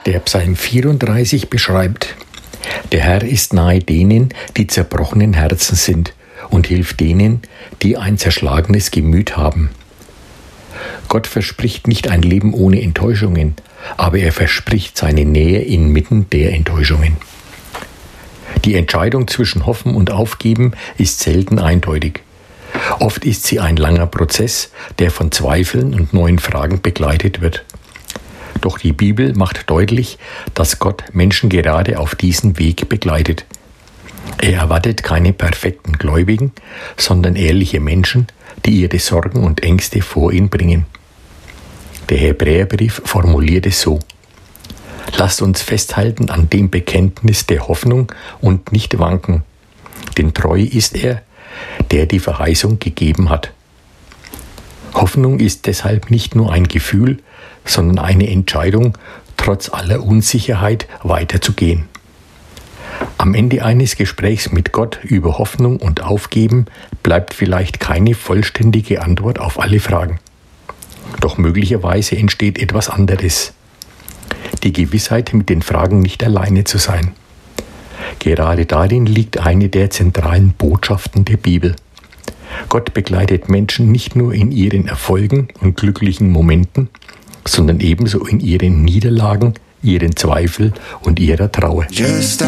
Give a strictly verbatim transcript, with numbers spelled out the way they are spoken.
Der Psalm vierunddreißig beschreibt: Der Herr ist nahe denen, die zerbrochenen Herzen sind, und hilft denen, die ein zerschlagenes Gemüt haben. Gott verspricht nicht ein Leben ohne Enttäuschungen, aber er verspricht seine Nähe inmitten der Enttäuschungen. Die Entscheidung zwischen Hoffen und Aufgeben ist selten eindeutig. Oft ist sie ein langer Prozess, der von Zweifeln und neuen Fragen begleitet wird. Doch die Bibel macht deutlich, dass Gott Menschen gerade auf diesem Weg begleitet. Er erwartet keine perfekten Gläubigen, sondern ehrliche Menschen, die ihre Sorgen und Ängste vor ihn bringen. Der Hebräerbrief formuliert es so: Lasst uns festhalten an dem Bekenntnis der Hoffnung und nicht wanken, denn treu ist er, der die Verheißung gegeben hat. Hoffnung ist deshalb nicht nur ein Gefühl, sondern eine Entscheidung, trotz aller Unsicherheit weiterzugehen. Am Ende eines Gesprächs mit Gott über Hoffnung und Aufgeben bleibt vielleicht keine vollständige Antwort auf alle Fragen. Doch möglicherweise entsteht etwas anderes. Die Gewissheit, mit den Fragen nicht alleine zu sein. Gerade darin liegt eine der zentralen Botschaften der Bibel. Gott begleitet Menschen nicht nur in ihren Erfolgen und glücklichen Momenten, sondern ebenso in ihren Niederlagen, ihren Zweifeln und ihrer Trauer. Just